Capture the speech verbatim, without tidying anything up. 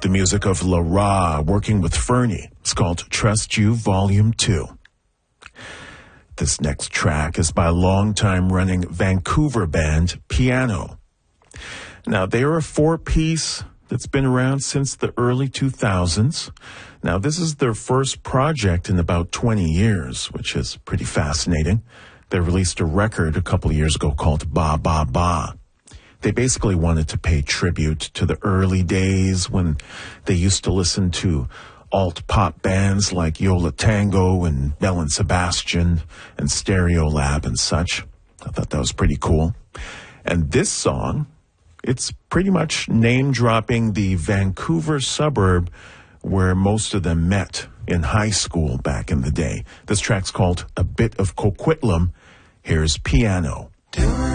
the music of La Ra working with Fernie. It's called Trust You Volume two. This next track is by a long-time running Vancouver band, Piano. Now, they are a four-piece that's been around since the early two thousands. Now, this is their first project in about twenty years, which is pretty fascinating. They released a record a couple of years ago called Ba Ba Ba. They basically wanted to pay tribute to the early days when they used to listen to alt-pop bands like Yo La Tango and Belle and Sebastian and Stereolab and such. I thought that was pretty cool. And this song, it's pretty much name-dropping the Vancouver suburb where most of them met in high school back in the day. This track's called A Bit of Coquitlam. Here's Piano.